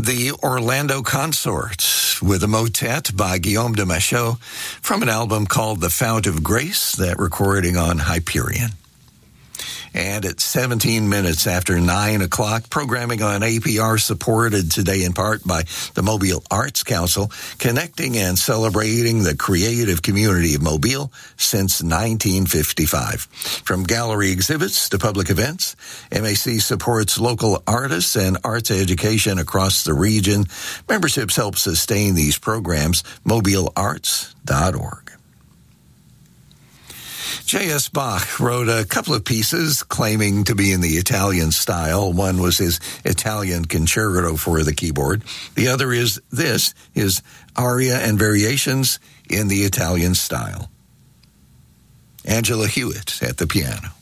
The Orlando Consorts with a motet by Guillaume de Machaut from an album called The Fount of Grace, that recording on Hyperion. And at 17 minutes after 9 o'clock, programming on APR supported today in part by the Mobile Arts Council, connecting and celebrating the creative community of Mobile since 1955. From gallery exhibits to public events, MAC supports local artists and arts education across the region. Memberships help sustain these programs. MobileArts.org. J.S. Bach wrote a couple of pieces claiming to be in the Italian style. One was his Italian concerto for the keyboard. The other is his aria and variations in the Italian style. Angela Hewitt at the piano.